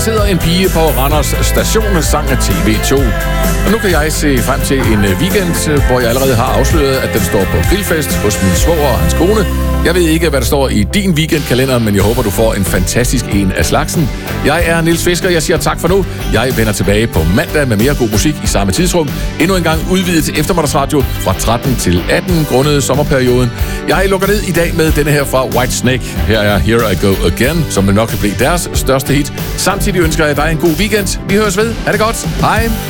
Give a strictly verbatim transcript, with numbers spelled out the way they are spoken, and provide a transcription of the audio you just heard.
sidder en pige på Randers Station, sang af T V to. Og nu kan jeg se frem til en weekend, hvor jeg allerede har afsløret, at den står på grillfest hos min svoger og hans kone. Jeg ved ikke, hvad der står i din weekendkalender, men jeg håber, du får en fantastisk en af slagsen. Jeg er Niels Fisker, jeg siger tak for nu. Jeg vender tilbage på mandag med mere god musik i samme tidsrum. Endnu en gang udvidet til eftermiddagsradio fra tretten til atten grundet sommerperioden. Jeg lukker ned i dag med denne her fra Whitesnake. Her er Here I Go Again, som vil nok kan blive deres største hit. Samtidig ønsker jeg dig en god weekend. Vi høres ved. Ha' det godt. Hej.